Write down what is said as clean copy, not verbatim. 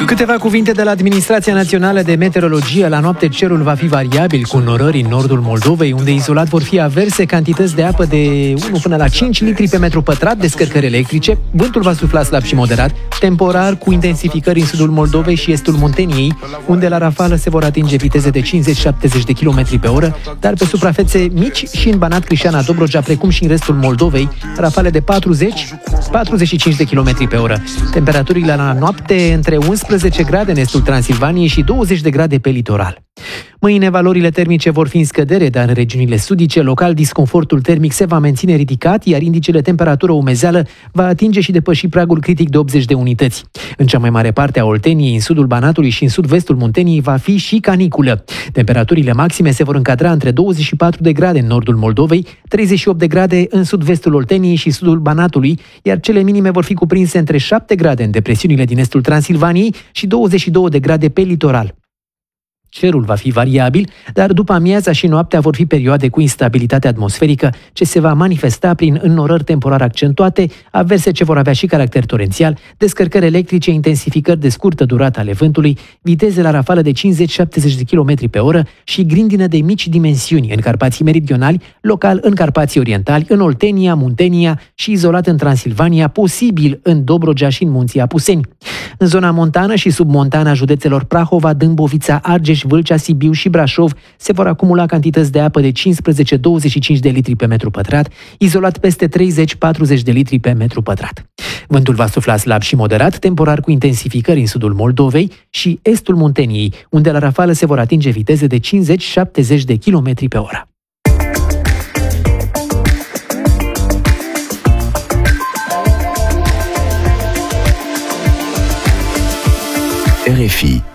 Câteva cuvinte de la Administrația Națională de Meteorologie. La noapte cerul va fi variabil, cu norări în nordul Moldovei, unde izolat vor fi averse cantități de apă de 1 până la 5 litri pe metru pătrat, descărcări electrice. Vântul va sufla slab și moderat, temporar, cu intensificări în sudul Moldovei și estul Munteniei, unde la rafală se vor atinge viteze de 50-70 de km pe oră, dar pe suprafețe mici și în Banat, Crișana, Dobrogea, precum și în restul Moldovei, rafale de 40-45 de km pe oră. Temperaturile la noapte între 11 grade în estul Transilvaniei și 20 de grade pe litoral. Mâine valorile termice vor fi în scădere, dar în regiunile sudice, local, disconfortul termic se va menține ridicat, iar indicele temperatură-umezeală va atinge și depăși pragul critic de 80 de unități. În cea mai mare parte a Olteniei, în sudul Banatului și în sud-vestul Munteniei va fi și caniculă. Temperaturile maxime se vor încadra între 24 de grade în nordul Moldovei, 38 de grade în sud-vestul Olteniei și sudul Banatului, iar cele minime vor fi cuprinse între 7 grade în depresiunile din estul Transilvaniei și 22 de grade pe litoral. Cerul va fi variabil, dar după amiaza și noaptea vor fi perioade cu instabilitate atmosferică, ce se va manifesta prin înnorări temporar accentuate, averse ce vor avea și caracter torențial, descărcări electrice, intensificări de scurtă durată ale vântului, viteze la rafală de 50-70 de km pe oră și grindină de mici dimensiuni în Carpații meridionali, local în Carpații orientali, în Oltenia, Muntenia și izolat în Transilvania, posibil în Dobrogea și în Munții Apuseni. În zona montană și submontană a județelor Prahova, Dâmbovița, Argeș, Vâlcea, Sibiu și Brașov se vor acumula cantități de apă de 15-25 de litri pe metru pătrat, izolat peste 30-40 de litri pe metru pătrat. Vântul va sufla slab și moderat, temporar cu intensificări în sudul Moldovei și estul Munteniei, unde la rafală se vor atinge viteze de 50-70 de km pe oră. RFI